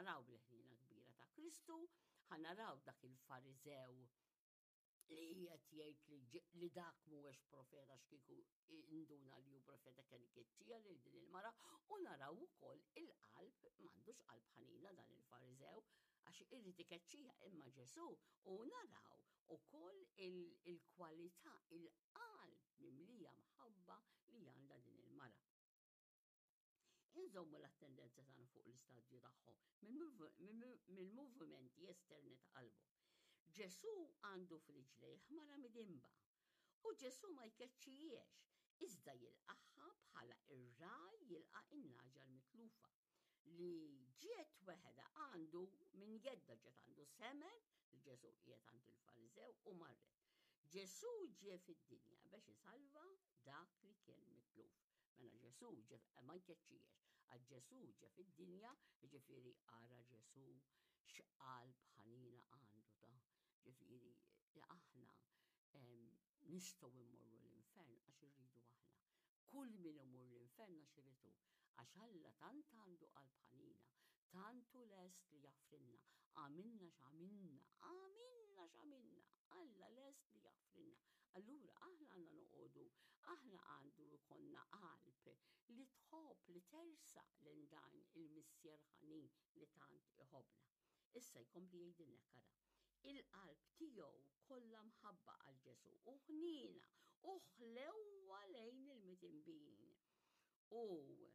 ħanaraw bil-ħnina kbira ta' Kristu, ħanaraw dak il-Fariżew li qiegħed jgħid li dak mhuwiex profeta x'kieku induna li hu profeta kien ikeċċija lil din il-mara, u naraw ukoll il-qalb m'għandux qalb ħanina dan il-Fariżew għax irrid ikeċċija imma Ġesu, u naraw ukoll il-kwalità il-qalb mimlija mħabba li għandha din il-mara. Inżommu l-attendenza tagħna fuq l-istadju tagħhom mill-movimenti esterni ta' qalbu. Ġesu għandu f'riġlejh mara midimba u Ġesu ma jkeċċijiex, iżda jilqaħħa bħala ir-raj jilqa' in-naġa l-mitlufa li ġiet weħda għandu minn jedda ġiet għandu semen li Ġesu qiegħed għand il-Fariżew u marret. Ġesu ġie fid-dinja biex isalva dak li kien mitluf. Mela Ġesu ġie ma jkeċċijiex, għal Ġesu ġie fid-dinja, ġifieri ara Ġesu x'qalb ħanina għandu ta' ġifieri aħna nistgħu immorru l-infern għax irridu aħna. Kull min imur l-infern għax irridu, għax Alla tant għandu qalb ħanina, tantu lest li jaffrinna, għamilna x'għamilna, Alla lest li jaffrinna. Allura aħna għandna noqogħdu, aħna għandu jkollna qalb li tħobb li tersa lil dan il-missier ħanin li tant iħobbna. Issa jkompli jgħidilna kara. Il-qalb tiegħu kollha mħabba għal Ġesu u ħnina u ħlewwa lejn il-mitinbin u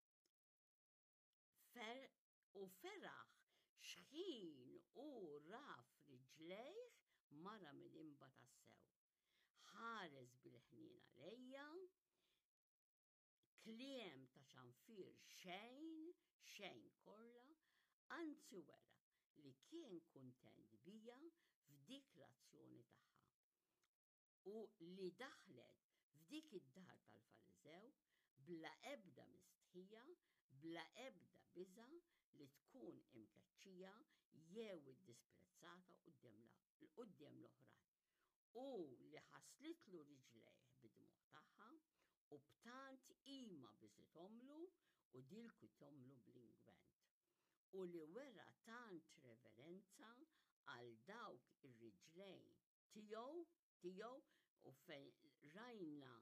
feraħ xħin u raf riġlejh mara midimba tassew. Ħares bil-ħnina lejja, kliem ta' xanfir xejn kollha, anzi wera li kien kuntent bija f'dik l-azzjoni tagħha. U li daħlet f'dik id-dar tal-Fariżew bla ebda mistħija, bla ebda biża li tkun imkeċċija jew iddisprezzata quddiem l-oħrajn. U li ħaslitlu riġlejh bid-dmuq tagħha u b'tant qima biżitomlu u dilku tomlu bl-ingwent. U li wera tant reverenza għal dawk ir-riġlejn tiegħu u fejn rajna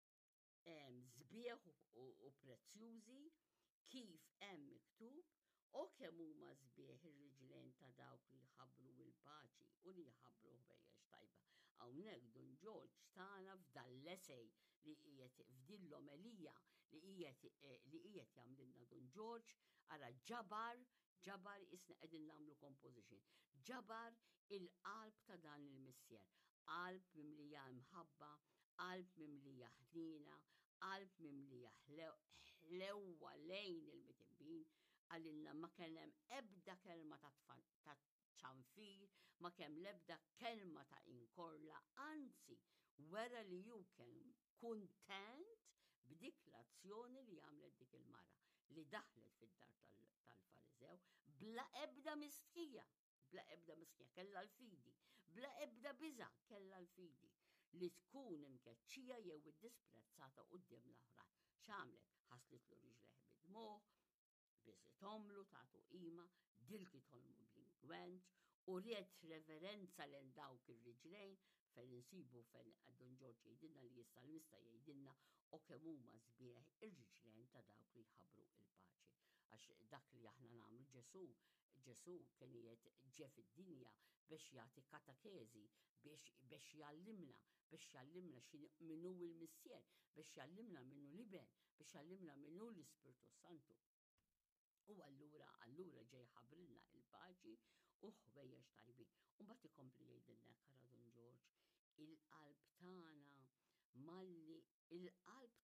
żbieħ u prezzjużi kif hemm miktub u kemm huma żbieħ ir-riġlejn ta' dawk li jħabbru il-paċi u li jħabbru ħwejjeġ tajba. Hawnhekk Don George tagħna f'dan l-essej li qiegħed f'din l-omelija li qiegħed jagħmlilna Don George ara ġabar isna qegħdin nagħmlu composition. Ġabar il-qalb ta' dan il-missier. Qalb mimlija mħabba, qalb mimlija ħnina, qalb mimlija ħlewwa lejn il-mitinbin, għalilna ma kien hemm ebda kelma ta' ċanfir, ma kemm l-ebda kelma ta' inkorla, anzi wera li ju kien kuntent b'dik l-azzjoni li għamlet dik il-mara li daħlet fid-dar tal-Fariżew bla ebda mistħija. Kella l-fidi, bla ebda biża kella l-fidi li tkun imkeċċija jew iddisprezzata quddiem l-oħrajn. X'għamlet? Ħaslitlu riġleħ bid-dmuħ, biżitomlu tagħtu qima, dilki tolmu bl-ingwent u ried reverenza lejn dawk ir-riġlejn fejn insibu fejn Don George jgħidilna li issa l-mista jgħidilna u kemm huma sbieħ ir-riġlejn ta' dawk li jħabbru il-paċi. Għax dak li aħna nagħmlu Ġesu kien ġie fid-dinja biex jagħti katakezi, biex jallimna minnu l-missier, biex jallimna minnu l-iben, biex jallimna minnu l-Ispirtu Santu. U allura ġej ħabrilna il-paċi u ħwejjeġ tajbin. U mbagħad ikompli jgħidilna kara Don George, il-qalb tagħna malli il-qalb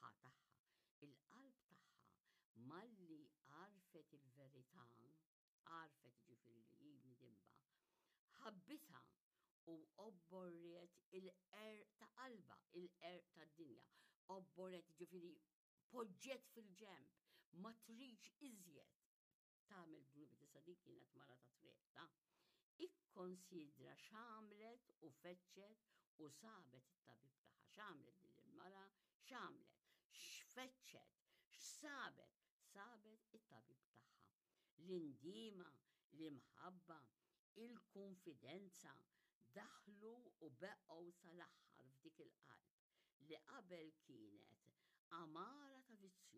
tagħha malli għarfet il-verità, għarfet ġifieri li hi midimba, ħabbitha u obborret il-qerq ta' qalba, il-qerq tad-dinja, obborret ġifieri poġġet fil-ġemp, ma tridx iżjed tagħmel drubi tisa dik kienet mara ta' triq, ikkonsidra x'għamlet u feċċet u sabet it-tabib tagħha. X'għamlet din il-mara, x'għamlet, x'feċċet, x'sabet it-tabib tagħha l-indima, l-imħabba, il-konfidenza daħlu u beqqgħu sal-aħħar f'dik il-qalb li qabel kienet amara ta' vizzju.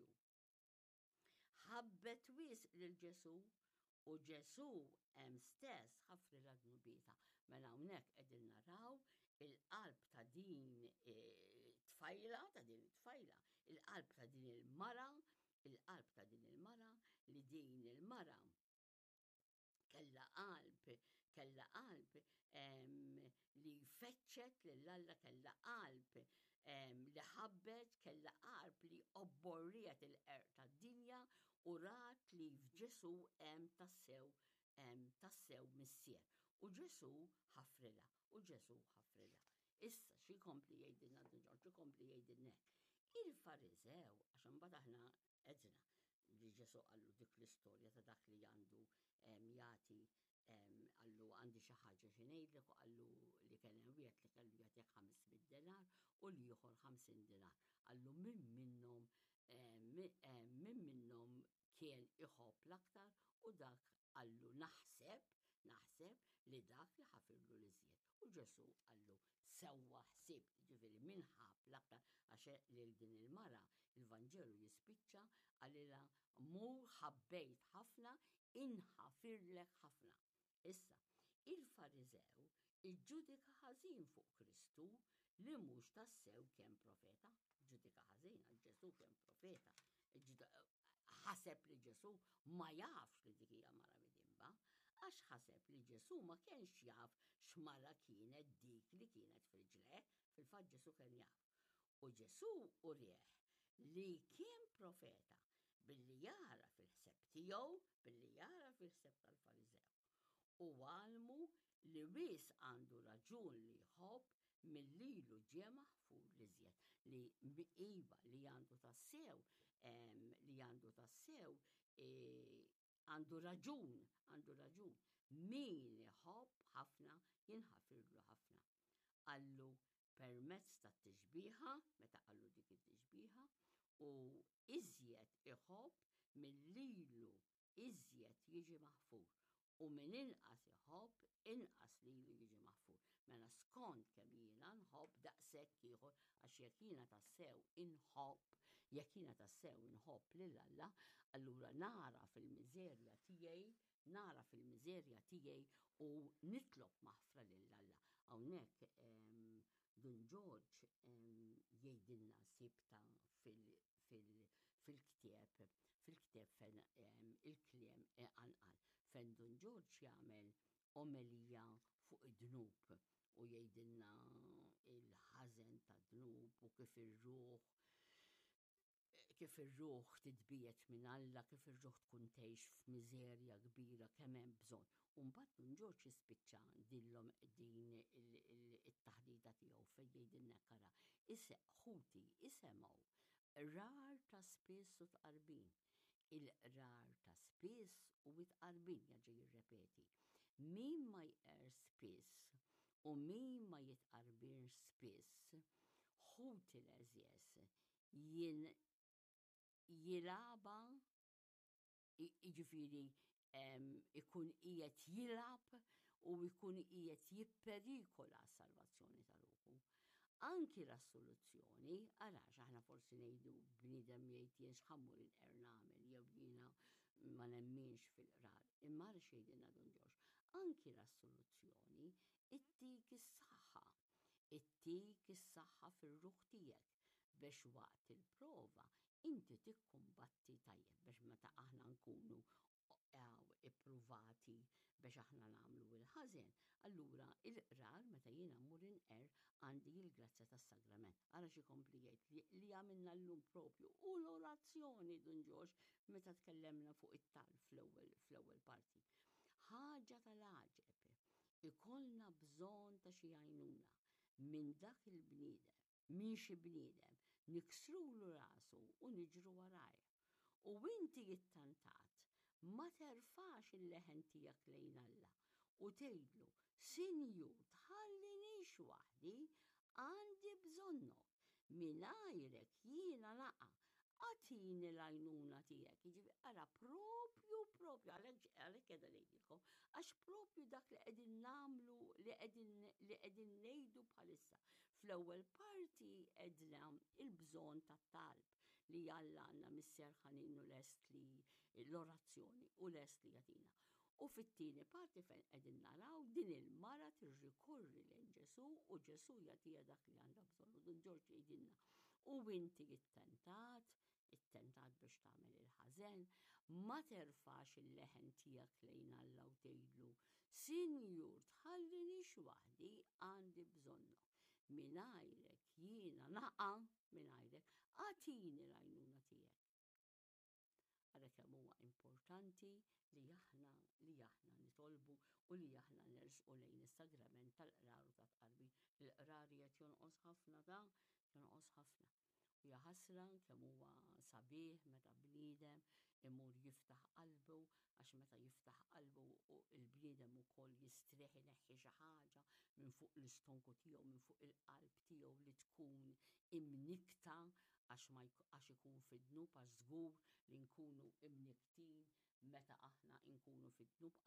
Ħabbet wisq lil Ġesu u Ġesu hemm stess ħafri l-adnubieta. Mela hawnhekk qegħdin naraw il-qalb ta' din tfajla, il-qalb ta' din il-mara, il-qalb ta' din il-mara li din il-mara kella qalb li feċċet lill-Alla, kella qalb li ħabbet, kella qalb li obborriet il-qerq tad-dinja u rat li f'Ġesu hemm tassew missier. U Ġesu ħafrila, Issa xi jkompli jgħidilna Ġorġ, ikompli jgħidilna hekk. Il-Fariżew, għax imbagħad aħna għedna li Ġesu qallu dik l-istorja ta' dak li għandu jagħti għallu għandi xi ħaġa xi ngħidlek u qallu li kien hemm wieħed li kellu jagħtik 500 dinar u l-ieħor 50 dinar. Qallu min minnhom kien iħobb l-aktar u dak qallu naħseb li dak li ħafirlu l-iżjed. U Ġesu qallu sewwa ħsieb, ġifieri min ħab l-aktar għax lil din il-mara il-Vanġelu jispiċċa għalilha mur ħabbejt ħafna inħafirlek ħafna. Issa, il-Fariżew iġġudika ħażin fuq Kristu li mhux tassew kien profeta, ġudika ħażin għal Ġesu kien profeta. Ħaseb li Ġesu ma jafx li dik hija mara midimba, għax ħaseb li Ġesu ma kienx jaf x'mara kienet dik li kienet fil-ġleħ, fil-fatt Ġesu kien jaf. U Ġesu urieħ li kien profeta billi jara fil-ħseb tiegħu, billi jara fil-ħseb tal-Fariżew. U għalmu li wis għandu raġun li jħobb mill-lilu ġie maħfur li żjed li iva li għandu tassew għandu raġun min iħobb ħafna jinħafirlu ħafna. Qallu permezz tat-tixbieħa, meta qallu dik it-tixbieħa, u iżjed iħobb mill-lilu iżjed jiġi maħfur. U min inqas iħobb, inqas lilu jiġi maħfur. Mela skont kemm jiena nħobb daqshekk ieħor għax jekk jiena tassew inħobb lil Alla, allura nara fil-miżerja tiegħi u nitlob maħfra lil Alla. Hawnhekk Dun Ġorġ jgħidilna sibta fil-ktieb fejn il-kliem anqal fejn Dun Ġorġ jagħmel omelija fuq id-dnub u jgħidilna il-ħażen tad-dnub u kif ir-ruħ titbiet minn Alla, kif ir-ruħ tkun tgħix f'miżerja kbira kemm hemm bżonn. U mbagħad Dun Ġorġ jispiċċa din it-taħdita tiegħu fejn jgħidilna kara ħuti isemgħu rar ta' spiss u tqarbin. Il-rar ta' spiss u tqarbin jaġi jirrepeti. Min ma jqer spiss u min ma jitqarbin spiss, ħuti l-eżjes jilaba, jiġifieri ikun qiegħed jilab u jkun qiegħed jipperikola s-salvazzjoni ta' ruħu. Anki l-assoluzzjoni, għalax aħna forsi ngħidu bniedem jgħid jien x'ħammur inqer nagħmel jew jiena ma nemminx fil-qrar, imma għaliex jgħidilna Dun Ġorġ, anki l-assoluzzjoni ittik is-saħħa fir-ruħ tiegħek biex waqt il-prova inti tikkumbatti tajjeb biex meta aħna nkunu ippruvati biex aħna nagħmlu il-ħażen. Allura il-qrar meta jiena mmur inqer għandi l-grazzja tas-sagrament. Ara xi kompli jgħid li għamilna llum propju u l-orazzjoni Dun Ġorġ meta tkellemna fuq it-talb fl-ewwel parti. Ħaġa tal-għaġeb ikollna bżonn ta' xi għajnuna minn dak il-bniedem, minn xi bniedem niksrulu rasu u niġru warajh. U inti jittantat ma terfax il-leħen tiegħek lejn Alla u tgħidlu Sinju tħallinix waħdi għandi bżonnok mingħajrek jiena naqa' għatini l-għajnuna tijek, jiġifieri ara propju, għalhekk qiegħda ngħidilkom, għax propju dak li qegħdin nagħmlu li qegħdin ngħidu bħalissa. Fl-ewwel parti għedna il-bżonn tat-talb li Alla għandna Misser ħaninu lest li l-orazzjoni u lest li jagħtina. U fit-tieni parti fejn qegħdin naraw din il-mara tirrikorri lejn Ġesu u Ġesu jagħtiha dak li għandha bżonn. U Don Ġorġ jgħidilna u inti ittentat biex tagħmel il-ħażen, ma terfax il-leħen tiegħek lejn Alla u tgħidlu, Sinjur tħallinix waħdi għandi bżonnok. Mingħajrek jiena naqa' mingħajrek għatini l-għajnuna tiegħek. Għalhekk hemm huwa importanti li aħna nitolbu u li aħna nersqu lejn is-sagrament tal-qrar u tat-tqarrib. Il-qrar qed jonqos ħafna jonqos ħafna. U hija ħasra kemm huwa sabiħ meta bniedem imur jiftaħ qalbu għax meta jiftaħ qalbu il-bniedem ukoll jistrieħ ineħħi xi ħaġa minn fuq l-istonku tiegħu minn fuq il-qalb tiegħu li tkun imnikta għax ikun fid-dnub għax żgur li nkunu imniktin meta aħna nkunu fid-dnub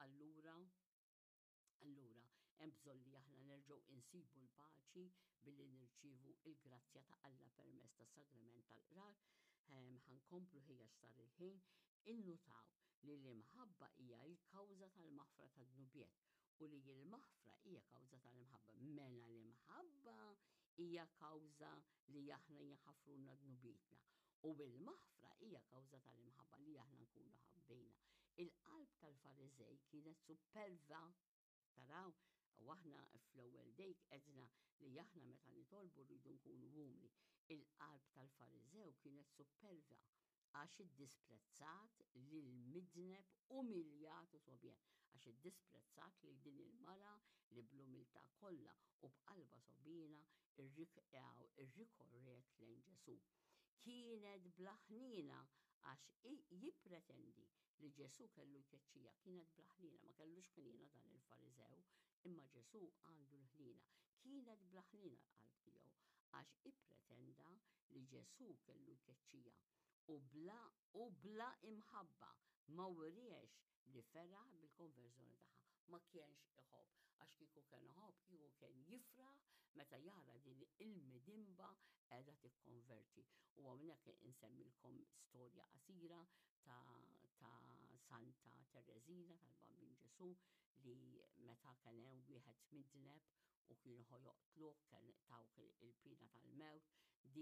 Allura, hemm bżonn li aħna nerġgħu insibu l-paċi billi nirċievu l-grazzja ta' Alla permezz tas-sagrament tal-qrar. Ħankomplu ħejja sar il-ħin innutaw li l-imħabba hija l-kawża tal-maħfra tad-dnubiet u li l-maħfra hija kawża tal-imħabba. Mela l-imħabba hija kawża li aħna jaħafruna dnubietna. U bil-maħfra hija kawża tal-imħabba li aħna nkunu ħabbejna. Il-qalb tal-Fariżej kienet superva. Taraw, u aħna fl-ewwel dejk qedna li aħna meta nitolbu rridu nkunu umli. Il-qalb tal-Fariżew kienet superva għax iddisprezzat lil midneb umiljat u sobjen. Għax iddisprezzat lil din il-mara li bl-umiltà kollha u b'qalba sobina irrikorret lejn Ġesu. Kienet blaħnina għax jippretendi li Ġesu kellu jkeċċija, kienet blaħnina, ma kellux ħnina dan il-Fariżew, imma Ġesu għandu l-ħnina. Kienet blaħnina l-qalb tiegħu għax ippretenda li Ġesu kellu jkeċċija u bla imħabba ma weriex li feraħ bil-konverżjoni tagħha. Ma kienx iħobb għax kieku kien iħobb kieku kien jifraħ meta jara din il-midimba qiegħda tikkonverti. U hawnhekk insemmilkom storja qasira ta' Santa Teresina tal-Bambin Ġesu li meta kien hemm wieħed midneb u kienu joqtluh kien tawk il-pina tal-mewt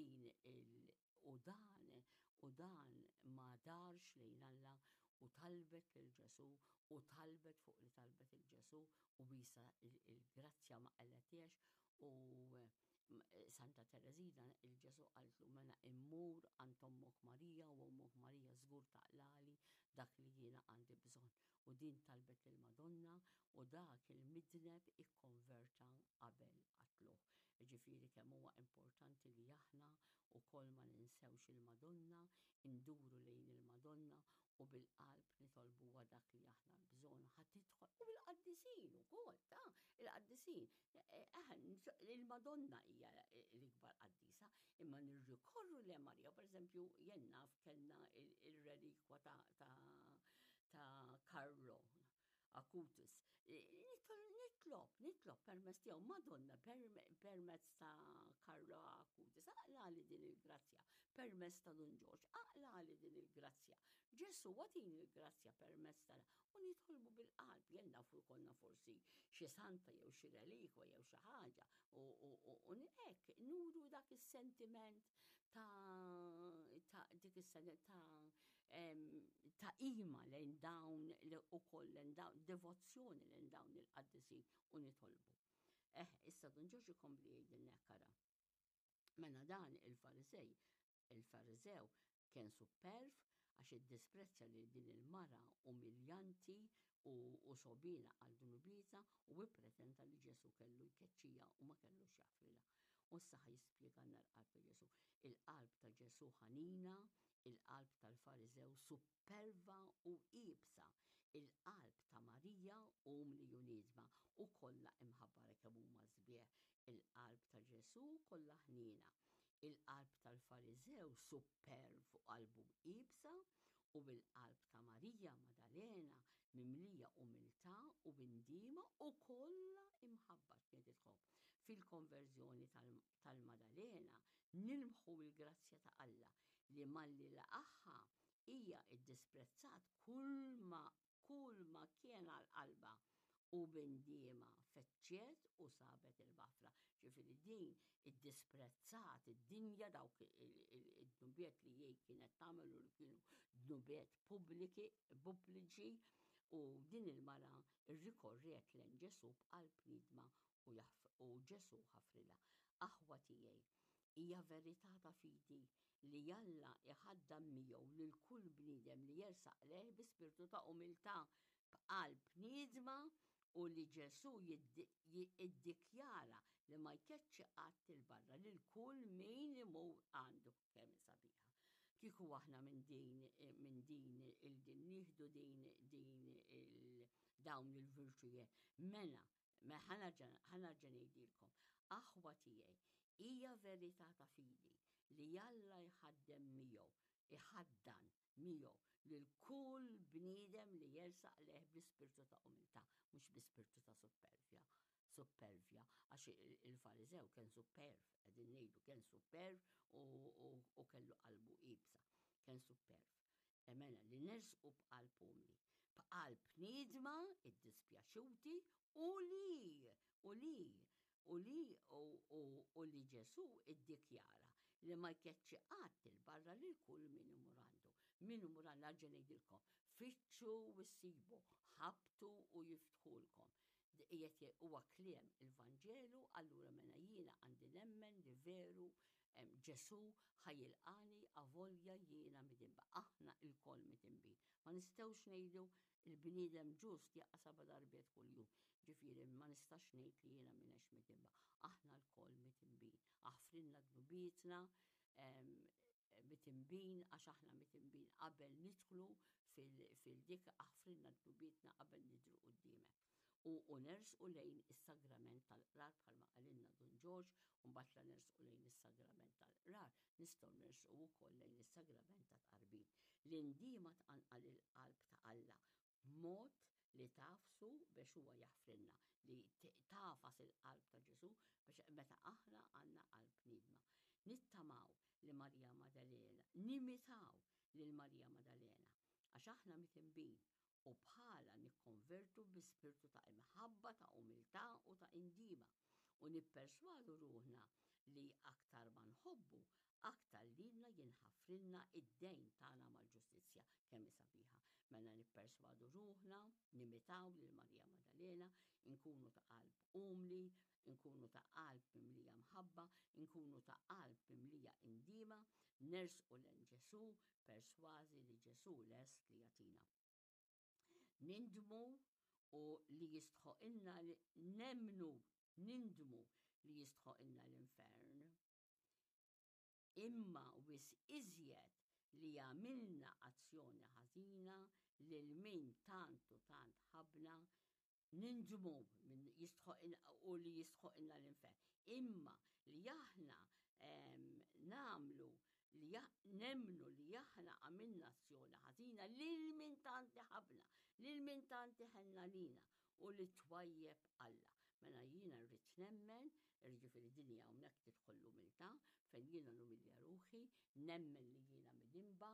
u dan ma darx lejn Alla u talbet lil Ġesu u talbet fuq li talbet il-Ġesu u bisa il-grazzja ma qalettiex u Santa Teresina il-Ġesu qaltlu mela immur għand Ommok Marija u Ommok Marija żgur taqlali dak li jiena għandi bżonn. U din talbet lil Madonna u dak il-midneb ikkonverta qabel qatluh. Ġifieri kemm huwa importanti li aħna wkoll ma ninsewx il-Madonna, induru lejn il-Madonna u bil-qalb nitolbuha dak li aħna bżonn ħadd tidħol u bil-qaddisin ukoll il-qaddisin. Il-Madonna hija l-ikbar qaddisa, imma nirrikorru le Marija, pereżempju jien naf kellna il-relikwa ta' Karlo Acutis. Nitlob permezz tiegħu Madonna permezz ta' Karlo Acutis. Aqlali din il-grazzja permezz ta' Don Ġorġ. Aqlali din il-grazzja. Ġesu għatini il-grazzja permezz ta' u nitolbu bil-qalb. Jenna konna forsi xi santa jew xi relikwa jew xi ħaġa. U hekk nuru dak is-sentiment ta' dik ta' ima lejn dawn ukoll lejn dawn devozzjoni lejn dawn il-qaddisin u nitolbu. Issa Don Ġorġ ikompli jgħidilna kara. Mela dan il-Fariżew kien superf għax iddisprezzja li din il-mara umiljanti u sobina għal dunubita u ippretenda li Ġesu kellu jkeċċija u ma kellux jaħfrilha. U s-saħ jispjegalna l-qalb ta' Ġesu. Il-qalb ta' Ġesu ħanina, il-qalb tal-Fariżew superva u ibsa, il-qalb ta' Marija umli u nidma u kollha imħabbara kemm huma sbieħ. Il-qalb ta' Ġesu kollha ħnina. Il-qalb tal-Fariżew superb fuq qalbu ibsa u bil-qalb ta' Marija Madalena mimlija umiltà u bindima u kollha imħabba x'ngħidilkom. Fil-konverżjoni tal-Madalena nilmħu l-grazzja ta' Alla li malli laqaħħa hija ddisprezzat kull ma kien għal qalba u bindiema feċċiet u sabet il-bafra. Ġifieri din id-disprezzat id-dinja dawk id-dnubiet li jej kienet tagħmel u li kienu dnubiet pubbliċi u din il-mara rrikorriet lejn Ġesu b'qalb nidma u Ġesu ħafrilha. Aħwa tiegħi hija verità ta' fidi li Alla iħaddam miegħu lil kull bniedem li jersaq leh bi spirtu ta' umiltà b'qalb nidma u li Ġesu jiddikjara li ma jkeċċi qatt il-barra lil kull min imur għandu kemm sabiħa. Kieku aħna minn din il-din nieħdu dawn il-virtujiet mela ħanerġa' ngħidilkom aħwa tiegħi hija verità ta' fidi li Alla jħaddem miegħu lil kull bniedem li jersaq leh bl-ispirtu ta' umiltà, mhux bl-ispirtu ta' supervja, għax il-Fariżew kien superv, qegħdin ngħidu kien superv u kellu qalbu ibsa, kien superv. Mela li nersqu b'qalb umli, b'qalb nidma id-dispjaċuti u li Ġesu iddikjara li ma jkeċċi qatt il-barra lil kull min imur għandu. Min imur għandu nerġa' ngħidilkom, fittxu u ssibu, ħabtu u jiftħulkom. Huwa kliem il-Vanġelu, allura mela jiena għandi nemmen li veru Ġesu ħajilqani avolja jiena midinba. Aħna il-koll midinbin. Ma nistgħux ngħidu il-bniedem ġust jaqqa' 7 darbiet kuljum. Ġifieri ma nistax ngħid li jiena m'iniex midinba. Aħna l-koll midinbin. Aħfrinna dnubietna mitinbin għax aħna mitinbin qabel nidħlu fil-dik aħfrinna dnubietna qabel nidru quddiemek. U nersqu lejn is-sagrament tal-qrar bħalma qalilna Don George u mbagħad la nersqu lejn is-sagrament tal-qrar nistgħu nersqu wkoll lejn is-sagrament tat-qarbin. L-indiema tqanqal il-qalb ta' Alla b'mod li tafsu biex huwa jaħfrilna li tafas il-qalb ta' Ġesu biex meta aħna għandna qalb nidma. Nittamaw li Marija Madalena, nimitaw lil Marija Madalena għax aħna mitinbin u bħala nikkonvertu bi spirtu ta' imħabba, ta' umiltà u ta' indima u nipperswadu ruħna li aktar ma nħobbu aktar lilna jinħaffrilna id-dejn tagħna mal-ġustizzja kemm sabiħa. Mela nipperswadu ruħna, nimitaw lil Marija Madalena, nkunu ta' qalb umli, nkunu ta' qalb mimlija mħabba, nkunu ta' qalb mimlija indima, nersqu lejn Ġesu persważi li Ġesu lest li jagħtina. Nindmu u li jistħoqilna nindmu li jistħoqilna l-infern. Imma wis iżjed li jagħmilna azzjoni ħażina lil min tant u tant ħabna nindmu u li jistħoqilna l-infern. Imma li aħna namlu li nemnu li aħna għamilna azzjoni ħażina lil min tant ħabna, lil min tant ħenna lina u li twajjeb Alla. Mela jiena rrid nemmen, ġifieri dinja hawnhekk tidħol l-umiltà fejn jiena numilja ruħi, nemmen li jiena midinba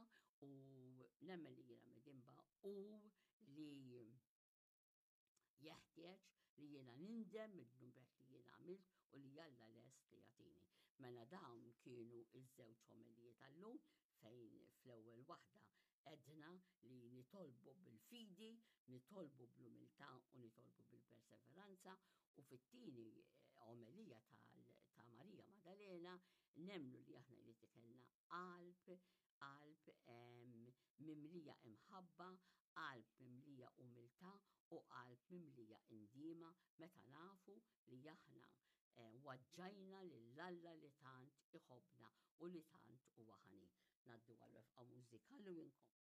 u li jeħtieġ li jiena nindem id-dnubiet li jiena għamilt u li Alla lest li jagħtini. Mela dawn kienu iż-żewġ omilijiet tal-lum fejn fl-ewwel waħda edna li nitolbu bil-fidi, nitolbu bl-umiltà u nitolbu bil-perseveranza u fit-tieni omilija ta' Marija Madalena nemnu li aħna li tikelna qalb mimlija imħabba, qalb mimlija umiltà u qalb mimlija indima meta nafu li aħna waġġajna lill-Alla li tant iħobbna u li tant huwa ħanin. Naddu għal-wefqa mużikali u